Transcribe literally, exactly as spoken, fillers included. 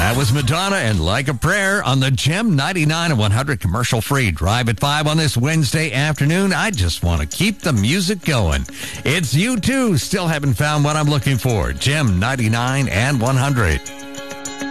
That was Madonna and Like a Prayer on the Gem ninety-nine and one hundred commercial free. Drive at five on this Wednesday afternoon. I just want to keep the music going. It's U two. Still haven't found what I'm looking for. Gem ninety-nine and one hundred.